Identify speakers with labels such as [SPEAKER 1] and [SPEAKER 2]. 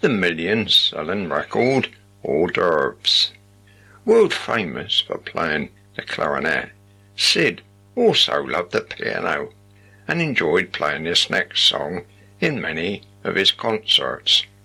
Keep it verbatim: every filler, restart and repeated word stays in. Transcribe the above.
[SPEAKER 1] the million-selling record, hors d'oeuvres. World famous for playing the clarinet, Sid also loved the piano and enjoyed playing this next song in many of his concerts.